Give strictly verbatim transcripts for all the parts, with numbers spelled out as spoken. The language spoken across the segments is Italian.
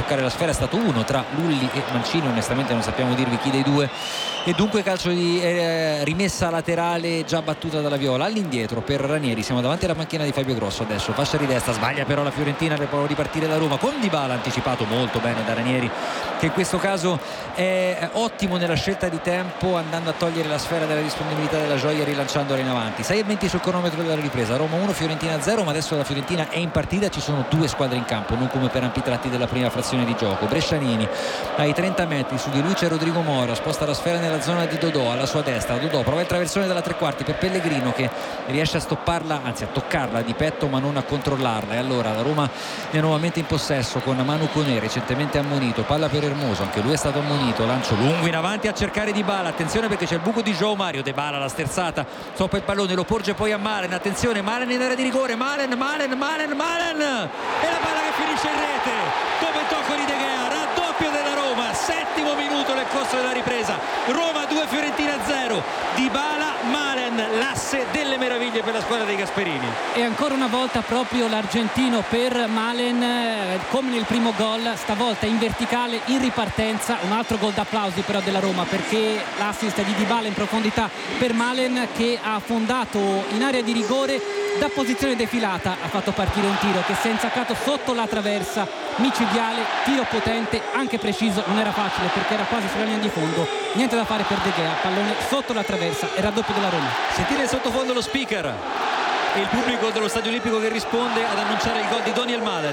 toccare la sfera è stato uno tra Lulli e Mancini, onestamente non sappiamo dirvi chi dei due, e dunque calcio di eh, rimessa laterale già battuta dalla Viola. All'indietro per Ranieri, siamo davanti alla macchina di Fabio Grosso adesso, fascia di destra, sbaglia però la Fiorentina per poi ripartire da Roma con Dybala anticipato molto bene da Ranieri, che in questo caso è ottimo nella scelta di tempo, andando a togliere la sfera della disponibilità della Gioia, rilanciandola in avanti. sei e venti sul cronometro della ripresa, Roma uno, Fiorentina zero, ma adesso la Fiorentina è in partita, ci sono due squadre in campo, non come per ampi tratti della prima frazione di gioco. Brescianini ai trenta metri, su di lui c'è Rodrigo Mora, sposta la sfera nella zona di Dodò, alla sua destra Dodò prova il traversone dalla tre quarti per Pellegrino, che riesce a stopparla, anzi a toccarla di petto ma non a controllarla, e allora la Roma è nuovamente in possesso con Manu Koné, recentemente ammonito, palla per Hermoso, anche lui è stato ammonito, lancio lungo in avanti a cercare Dybala, attenzione perché c'è il buco di João Mario, Dybala la sterzata, stoppa il pallone, lo porge poi a Malen, attenzione Malen in area di rigore, Malen, Malen, Malen, Malen, e la palla che finisce in rete dopo il tocco di De Gea, raddoppio della Roma, settimo minuto nel corso della ripresa, Roma due, Fiorentina zero, Dybala, Malen, l'asse delle meraviglie per la squadra dei Gasperini. E ancora una volta proprio l'argentino per Malen, eh, come nel primo gol, stavolta in verticale, in ripartenza, un altro gol d'applausi però della Roma, perché l'assist di Dybala in profondità per Malen, che ha affondato in area di rigore, da posizione defilata ha fatto partire un tiro che si è insaccato sotto la traversa, micidiale, tiro potente, anche preciso, non era facile perché era quasi sulla linea di fondo, niente da fare per De Gea, pallone sotto la traversa e raddoppio della Roma. Sentite in sottofondo lo speaker e il pubblico dello Stadio Olimpico che risponde ad annunciare il gol di Daniel Malen.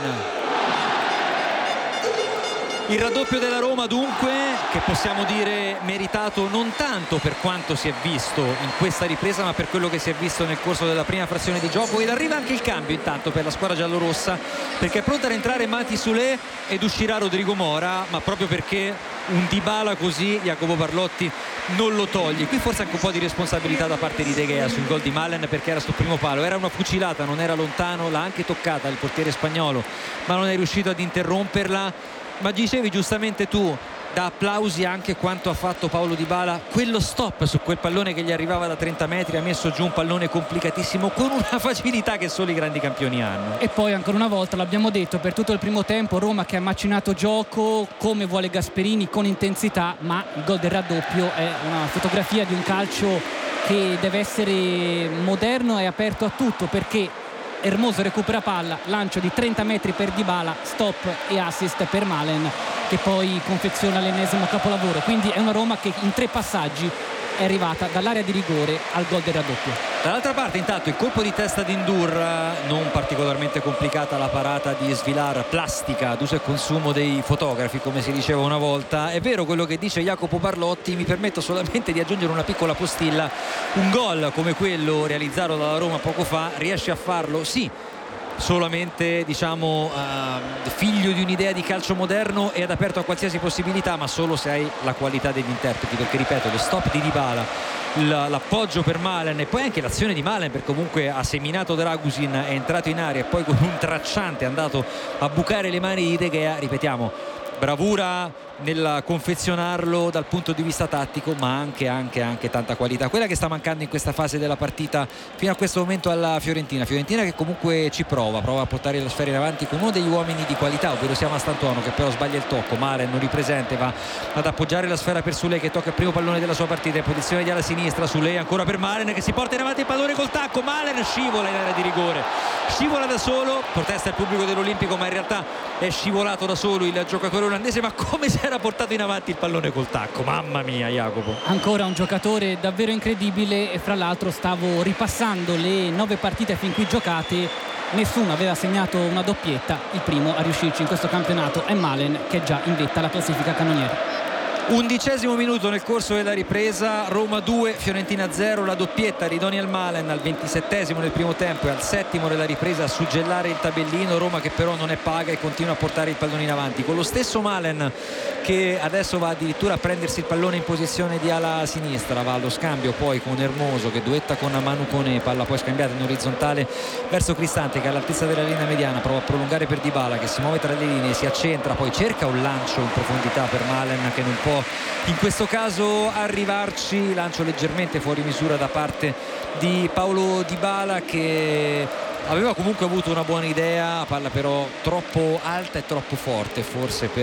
Il raddoppio della Roma dunque, che possiamo dire meritato non tanto per quanto si è visto in questa ripresa, ma per quello che si è visto nel corso della prima frazione di gioco. Ed arriva anche il cambio intanto per la squadra giallorossa, perché è pronta ad entrare Mati Soulé ed uscirà Rodrigo Mora, ma proprio perché un Dybala così Jacopo Parlotti non lo toglie. Qui forse anche un po' di responsabilità da parte di De Gea sul gol di Malen, perché era sul primo palo, era una fucilata, non era lontano, l'ha anche toccata il portiere spagnolo ma non è riuscito ad interromperla. Ma dicevi giustamente tu, da applausi anche quanto ha fatto Paulo Dybala, quello stop su quel pallone che gli arrivava da trenta metri, ha messo giù un pallone complicatissimo con una facilità che solo i grandi campioni hanno. E poi ancora una volta, l'abbiamo detto, per tutto il primo tempo Roma che ha macinato gioco come vuole Gasperini, con intensità, ma il gol del raddoppio è una fotografia di un calcio che deve essere moderno e aperto a tutto, perché Hermoso recupera palla, lancio di trenta metri per Dybala, stop e assist per Malen, che poi confeziona l'ennesimo capolavoro. Quindi è una Roma che in tre passaggi è arrivata dall'area di rigore al gol del raddoppio. Dall'altra parte intanto il colpo di testa di Ndur, non particolarmente complicata la parata di Svilar, plastica ad uso e consumo dei fotografi come si diceva una volta. È vero quello che dice Jacopo Parlotti, mi permetto solamente di aggiungere una piccola postilla: un gol come quello realizzato dalla Roma poco fa riesce a farlo sì solamente diciamo uh, figlio di un'idea di calcio moderno ed aperto a qualsiasi possibilità, ma solo se hai la qualità degli interpreti, perché ripeto, lo stop di Dybala, l'appoggio per Malen e poi anche l'azione di Malen, perché comunque ha seminato Dragusin, è entrato in aria e poi con un tracciante è andato a bucare le mani di De Gea, ripetiamo, bravura nel confezionarlo dal punto di vista tattico, ma anche, anche, anche tanta qualità, quella che sta mancando in questa fase della partita fino a questo momento alla Fiorentina. Fiorentina che comunque ci prova, prova a portare la sfera in avanti con uno degli uomini di qualità, ovvero sia Mastantuono, che però sbaglia il tocco. Malen non ripresente, va ad appoggiare la sfera per Soulé, che tocca il primo pallone della sua partita in posizione di ala sinistra. Soulé ancora per Malen, che si porta in avanti il pallone col tacco, Malen scivola in area di rigore, scivola da solo, protesta il pubblico dell'Olimpico, ma in realtà è scivolato da solo il giocatore olandese. Ma come si era portato in avanti il pallone col tacco, mamma mia Jacopo. Ancora un giocatore davvero incredibile, e fra l'altro stavo ripassando le nove partite fin qui giocate, nessuno aveva segnato una doppietta, il primo a riuscirci in questo campionato è Malen, che è già in vetta alla classifica cannonieri. Undicesimo minuto nel corso della ripresa, Roma due, Fiorentina zero, la doppietta di Daniel Malen al ventisettesimo nel primo tempo e al settimo della ripresa a suggellare il tabellino. Roma che però non è paga e continua a portare il pallone in avanti, con lo stesso Malen che adesso va addirittura a prendersi il pallone in posizione di ala sinistra, va allo scambio poi con Hermoso che duetta con Manu Koné, palla poi scambiata in orizzontale verso Cristante che all'altezza della linea mediana prova a prolungare per Dybala che si muove tra le linee, si accentra, poi cerca un lancio in profondità per Malen che non può in questo caso arrivarci, lancio leggermente fuori misura da parte di Paulo Dybala, che aveva comunque avuto una buona idea, palla però troppo alta e troppo forte forse per